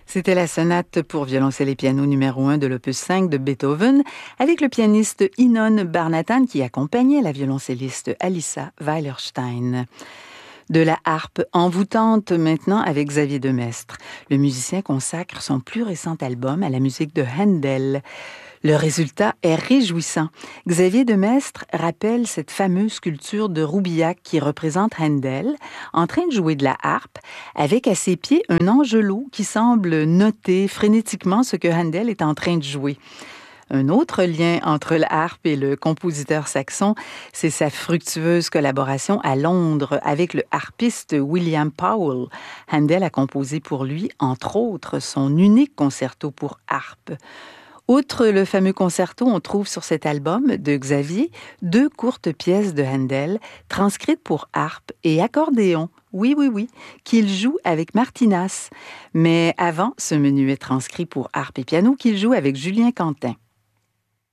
C'était la sonate pour violoncelle et piano numéro 1 de l'opus 5 de Beethoven, avec le pianiste Inon Barnatan qui accompagnait la violoncelliste Alissa Weilerstein. De la harpe envoûtante maintenant avec Xavier Demestre. Le musicien consacre son plus récent album à la musique de Handel. Le résultat est réjouissant. Xavier Demestre rappelle cette fameuse sculpture de Roubillac qui représente Handel en train de jouer de la harpe avec à ses pieds un angelot qui semble noter frénétiquement ce que Handel est en train de jouer. Un autre lien entre la harpe et le compositeur saxon, c'est sa fructueuse collaboration à Londres avec le harpiste William Powell. Handel a composé pour lui, entre autres, son unique concerto pour harpe. Outre le fameux concerto, on trouve sur cet album de Xavier 2 courtes pièces de Handel transcrites pour harpe et accordéon. Oui, qu'il joue avec Martinas. Mais avant, ce menuet transcrit pour harpe et piano qu'il joue avec Julien Quentin.